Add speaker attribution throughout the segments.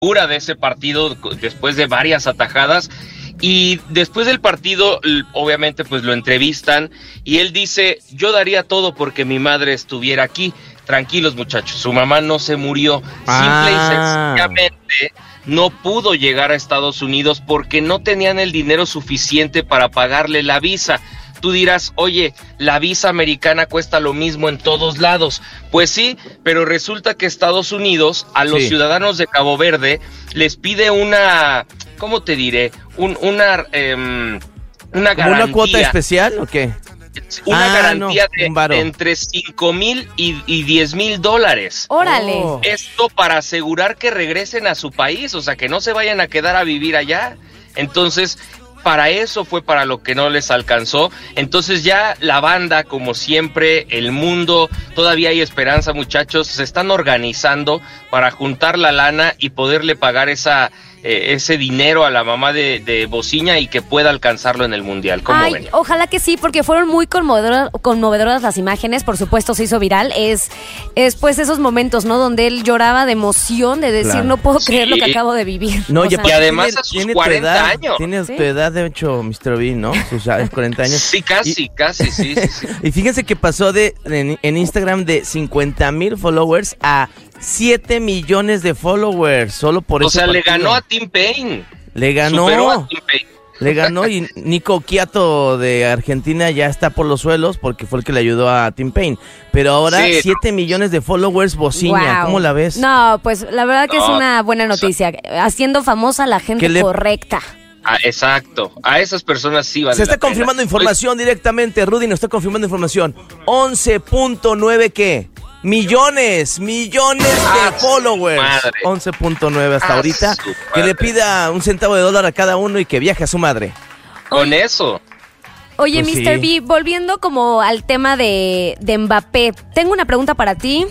Speaker 1: figura de ese partido después de varias atajadas. Y después del partido, obviamente, pues lo entrevistan y él dice, yo daría todo porque mi madre estuviera aquí. Tranquilos, muchachos, su mamá no se murió. Simple y sencillamente no pudo llegar a Estados Unidos porque no tenían el dinero suficiente para pagarle la visa. Tú dirás, oye, la visa americana cuesta lo mismo en todos lados. Pues sí, pero resulta que Estados Unidos a los ciudadanos de Cabo Verde les pide una, ¿cómo te diré? Una garantía.
Speaker 2: ¿Una cuota especial o qué?
Speaker 1: Una garantía de entre $5,000 y $10,000.
Speaker 3: ¡Órale!
Speaker 1: Esto para asegurar que regresen a su país, o sea, que no se vayan a quedar a vivir allá. Entonces, para eso fue para lo que no les alcanzó. Entonces ya la banda, como siempre, el mundo, todavía hay esperanza, muchachos, se están organizando para juntar la lana y poderle pagar ese dinero a la mamá de Bociña y que pueda alcanzarlo en el Mundial. ¿Cómo ven?
Speaker 3: Ojalá que sí, porque fueron muy conmovedoras las imágenes, por supuesto se hizo viral, es pues esos momentos, ¿no? Donde él lloraba de emoción, de decir, no puedo creer lo que acabo de vivir.
Speaker 2: No,
Speaker 1: y además a sus 40 años.
Speaker 2: Tiene tu edad, de hecho, Mr. Bean, ¿no? Sus 40 años.
Speaker 1: Sí, casi, sí.
Speaker 2: Y fíjense que pasó en Instagram de 50,000 followers a 7 millones de followers, solo por eso.
Speaker 1: O sea, le ganó a Tim Payne.
Speaker 2: Le ganó.
Speaker 1: Superó a Tim Payne.
Speaker 2: Le ganó y Nico Quiato de Argentina ya está por los suelos porque fue el que le ayudó a Tim Payne. Pero ahora 7 millones de followers Bociña. Wow. ¿Cómo la ves?
Speaker 3: No, pues la verdad que es una buena noticia. Haciendo famosa a la gente correcta.
Speaker 1: Exacto, a esas personas sí vale.
Speaker 2: Se está confirmando información directamente, Rudy nos está confirmando información. 11.9 ¿qué? Millones de followers. 11.9 hasta ahorita. Que le pida un centavo de dólar a cada uno y que viaje a su madre.
Speaker 1: Con eso.
Speaker 3: Oye, pues Mr. B, volviendo como al tema de Mbappé, tengo una pregunta para ti.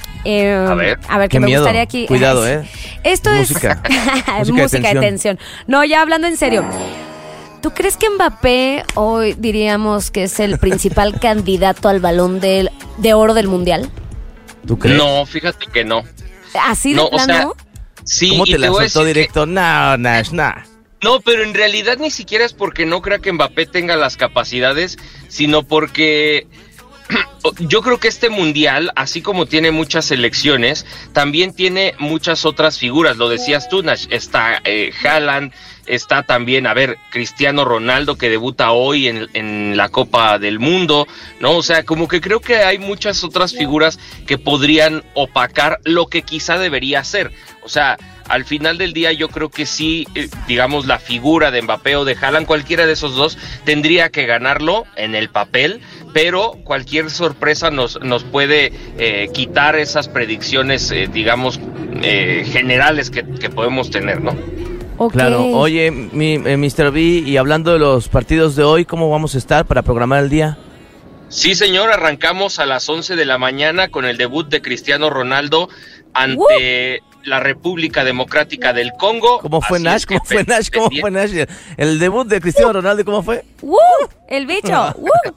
Speaker 3: A ver, que me gustaría aquí.
Speaker 2: Cuidado,
Speaker 3: Esto música. Es música de tensión. No, ya hablando en serio. ¿Tú crees que Mbappé hoy diríamos que es el principal candidato al Balón de Oro del Mundial?
Speaker 2: ¿Tú crees?
Speaker 1: No, fíjate que no.
Speaker 3: ¿Así de plano?
Speaker 1: O sea, sí.
Speaker 2: ¿Cómo te la soltó directo? No, Nash, no.
Speaker 1: No, pero en realidad ni siquiera es porque no crea que Mbappé tenga las capacidades, sino porque yo creo que este mundial, así como tiene muchas selecciones, también tiene muchas otras figuras. Lo decías tú, Nash, está Haaland, está también, Cristiano Ronaldo, que debuta hoy en la Copa del Mundo, ¿no? O sea, como que creo que hay muchas otras figuras que podrían opacar lo que quizá debería ser. O sea, al final del día yo creo que sí, digamos, la figura de Mbappé o de Haaland, cualquiera de esos dos, tendría que ganarlo en el papel, pero cualquier sorpresa nos puede quitar esas predicciones, digamos, generales que podemos tener, ¿no?
Speaker 3: Okay.
Speaker 2: Claro. Oye, Mr. B, y hablando de los partidos de hoy, ¿cómo vamos a estar para programar el día?
Speaker 1: Sí, señor, arrancamos a las 11 de la mañana con el debut de Cristiano Ronaldo ante la República Democrática del Congo.
Speaker 2: ¿Cómo fue, Nash? ¿Cómo fue, Nash? El debut de Cristiano Ronaldo, ¿cómo fue?
Speaker 3: El bicho.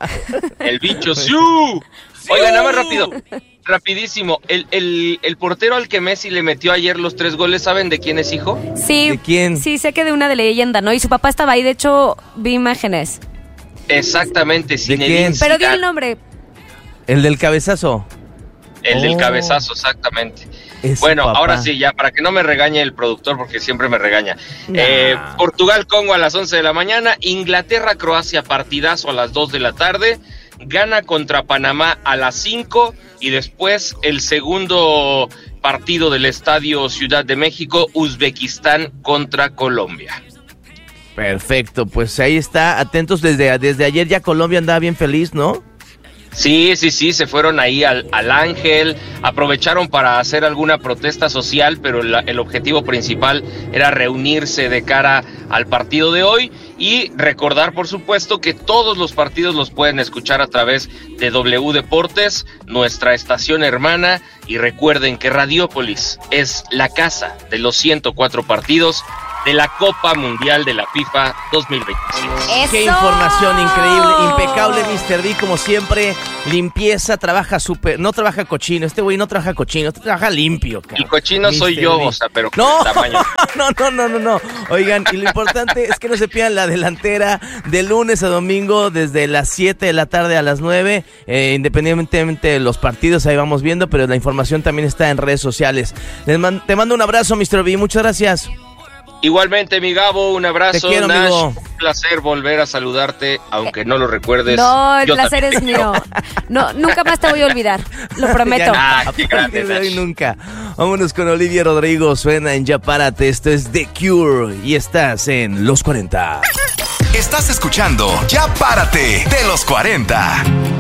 Speaker 1: El bicho, sí. Oigan, nada más rapidísimo. El portero al que Messi le metió ayer los 3 goles, ¿saben de quién es hijo?
Speaker 3: Sí.
Speaker 2: ¿De quién?
Speaker 3: Sí, sé que de una de leyenda, ¿no? Y su papá estaba ahí, de hecho, vi imágenes.
Speaker 1: Exactamente,
Speaker 2: ¿de quién?
Speaker 3: Pero di el nombre.
Speaker 2: El del cabezazo.
Speaker 1: El del cabezazo, exactamente. Bueno, papá. Ahora sí, ya, para que no me regañe el productor, porque siempre me regaña. Portugal-Congo a las 11 de la mañana, Inglaterra-Croacia, partidazo a las 2 de la tarde, Ghana contra Panamá a las 5, y después el segundo partido del Estadio Ciudad de México, Uzbekistán contra Colombia.
Speaker 2: Perfecto, pues ahí está, atentos desde ayer ya Colombia andaba bien feliz, ¿no?
Speaker 1: Sí, se fueron ahí al Ángel, aprovecharon para hacer alguna protesta social, pero el objetivo principal era reunirse de cara al partido de hoy y recordar, por supuesto, que todos los partidos los pueden escuchar a través de W Deportes, nuestra estación hermana, y recuerden que Radiópolis es la casa de los 104 partidos de la Copa Mundial de la FIFA 2026.
Speaker 3: ¡Eso!
Speaker 2: Qué información increíble, impecable, Mr. D, como siempre. Limpieza, trabaja súper, no trabaja cochino. Este güey no trabaja cochino, trabaja limpio, cabrón.
Speaker 1: El cochino soy yo, o sea, pero con
Speaker 2: no,
Speaker 1: el tamaño.
Speaker 2: No. Oigan, y lo importante es que no se pierdan la delantera de lunes a domingo desde las 7 de la tarde a las 9, independientemente de los partidos, ahí vamos viendo, pero la información también está en redes sociales. Te mando un abrazo, Mr. B, muchas gracias.
Speaker 1: Igualmente, mi Gabo, un abrazo.
Speaker 2: Te quiero,
Speaker 1: Nash,
Speaker 2: amigo.
Speaker 1: un placer volver a saludarte, aunque no lo recuerdes.
Speaker 3: No, el placer es mío. No, nunca más te voy a olvidar, lo prometo.
Speaker 1: Qué grande,
Speaker 2: Nash. Nunca. Vámonos con Olivia Rodrigo, suena en Ya Párate. Esto es The Cure y estás en Los 40.
Speaker 4: Estás escuchando Ya Párate de Los 40.